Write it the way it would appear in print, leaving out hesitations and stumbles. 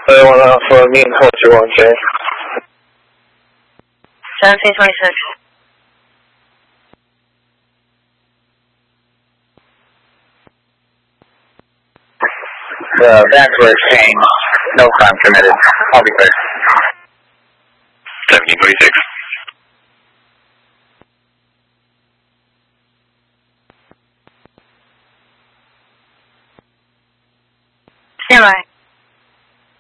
for me and Culture 1K. 1726. That's where it's changed. No crime committed. I'll be clear. 1726.